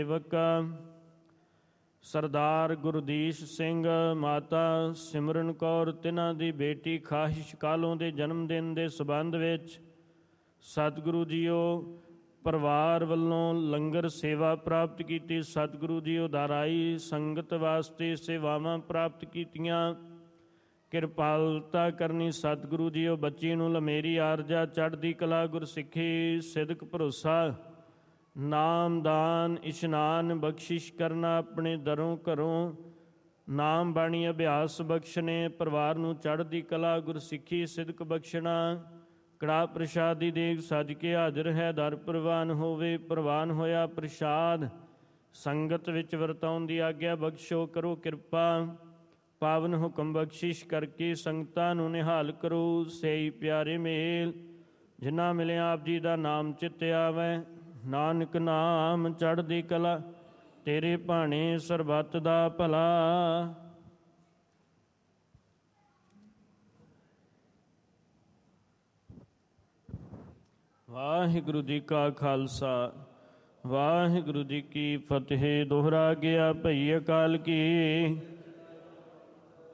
ਸੇਵਕ ਸਰਦਾਰ ਗੁਰਦੀਸ਼ ਸਿੰਘ, ਮਾਤਾ ਸਿਮਰਨ ਕੌਰ, ਤਿਨਾਂ ਦੀ ਬੇਟੀ ਖਾਹਿਸ਼ ਕਾਲੋਂ ਦੇ ਜਨਮ ਦਿਨ ਦੇ ਸਬੰਧ ਵਿੱਚ ਸਤਿਗੁਰੂ ਜੀਓ ਪਰਿਵਾਰ ਵੱਲੋਂ ਲੰਗਰ ਸੇਵਾ ਪ੍ਰਾਪਤ ਕੀਤੀ। ਸਤਿਗੁਰੂ ਜੀਓ ਦਾਰਾਈ ਸੰਗਤ ਵਾਸਤੇ ਸੇਵਾਵਾਂ ਪ੍ਰਾਪਤ ਕੀਤੀਆਂ। ਕਿਰਪਾਲਤਾ ਕਰਨੀ ਸਤਿਗੁਰੂ ਜੀਓ ਬੱਚੀ ਨੂੰ ਲਮੇਰੀ ਆਰਜਾ, ਚੜ੍ਹਦੀ ਕਲਾ, ਗੁਰਸਿੱਖੀ, ਸਿਦਕ, ਭਰੋਸਾ, ਨਾਮ ਦਾਨ, ਇਸ਼ਨਾਨ, ਬਖਸ਼ਿਸ਼ ਕਰਨਾ ਆਪਣੇ ਦਰੋਂ ਘਰੋਂ, ਨਾਮ ਬਾਣੀ ਅਭਿਆਸ ਬਖਸ਼ਣੇ, ਪਰਿਵਾਰ ਨੂੰ ਚੜ੍ਹਦੀ ਕਲਾ, ਗੁਰਸਿੱਖੀ, ਸਿਦਕ ਬਖਸ਼ਣਾ। ਕੜਾਹ ਪ੍ਰਸ਼ਾਦ ਦੀ ਦੇਗ ਸੱਜ ਕੇ ਹਾਜ਼ਰ ਹੈ, ਦਰ ਪ੍ਰਵਾਨ ਹੋਵੇ। ਪ੍ਰਵਾਨ ਹੋਇਆ ਪ੍ਰਸ਼ਾਦ ਸੰਗਤ ਵਿੱਚ ਵਰਤਾਉਣ ਦੀ ਆਗਿਆ ਬਖਸ਼ੋ, ਕਰੋ ਕਿਰਪਾ। ਪਾਵਨ ਹੁਕਮ ਬਖਸ਼ਿਸ਼ ਕਰਕੇ ਸੰਗਤਾਂ ਨੂੰ ਨਿਹਾਲ ਕਰੋ। ਸਹੀ ਪਿਆਰੇ ਮੇਲ ਜਿਨ੍ਹਾਂ ਮਿਲਿਆ ਆਪ ਜੀ ਦਾ ਨਾਮ ਚਿੱਤ ਆਵੈ। ਨਾਨਕ ਨਾਮ ਚੜ੍ਹਦੀ ਕਲਾ, ਤੇਰੇ ਭਾਣੇ ਸਰਬੱਤ ਦਾ ਭਲਾ। ਵਾਹਿਗੁਰੂ ਜੀ ਕਾ ਖਾਲਸਾ, ਵਾਹਿਗੁਰੂ ਜੀ ਕੀ ਫਤਿਹ। ਦੋਹਰਾ ਗਿਆ ਭਈ ਅਕਾਲ ਕੀ।